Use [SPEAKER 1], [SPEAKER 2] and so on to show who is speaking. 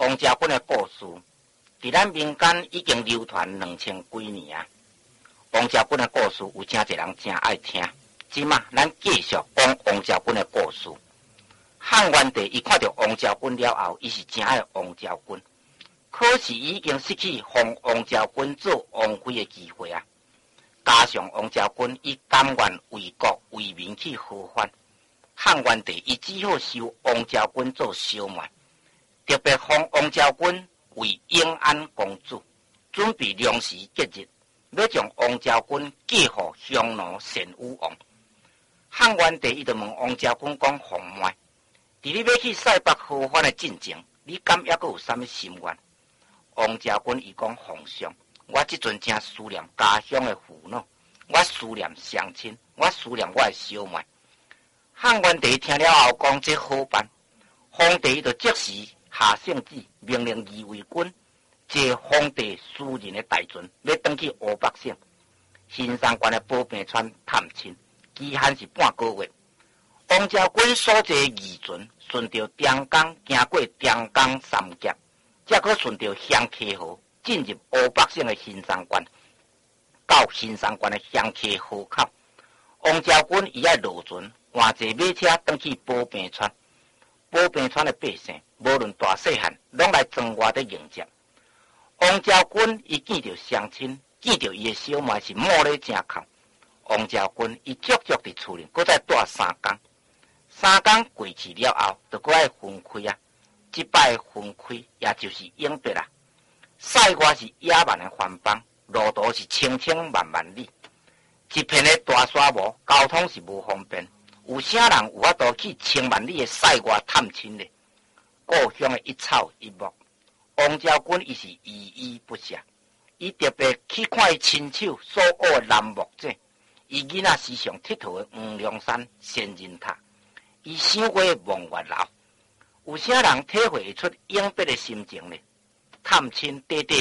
[SPEAKER 1] 王家军的故事，伫咱民间已经流传2000几年啊。王家军的故事有真侪人真爱听，即马咱继续讲王家军的故事。汉元帝伊看到王家军了后，伊是真爱王家军，可是伊已经失去封王家军做王妃的机会啊。加上王家军伊甘愿为国为民去和番，汉元帝伊只好收王家军做小妹，特别封王家军为永安公主，准备粮食节日，要将王家军嫁予匈奴单武王。汉元帝伊就问王家军讲：皇妹，伫你要去塞北和番的进前，你敢还阁有啥物心愿？王家军伊讲：皇上，我即阵真思念家乡的父老，我思念乡亲，我思念我的小妹。汉元帝听了后讲：这好办。皇帝就即时下圣旨，命令义卫军坐皇帝私人的大船，要登去乌北省新山关的宝平川探亲，期限是半个月。王家军所坐义船顺着长江行过长江三峡，才可顺着香溪河进入乌北省的新山关。到新山关的香溪河口，王家军伊爱落船，换坐马车登去宝平川。宝平川的百姓，无论大细汉，拢来庄外的迎接。王家军伊见着乡亲，见着伊的小妹是莫咧正哭。王家军伊足足伫厝里，搁再住3天。3天过去了后，就搁爱分开啊。即摆分开，也就是永别啦。塞外是野蛮的番邦，路途是千千万万里，一片的大沙漠，交通是无方便。有啥人有法度去千万里的塞外探亲呢？故乡的一草一木，王家军伊是依依不舍。伊特别去看伊亲手所学的楠木井，伊囡仔时常佚佗的黄梁山仙人塔，伊想过望月楼。有啥人体会出永别的心情呢？探亲短短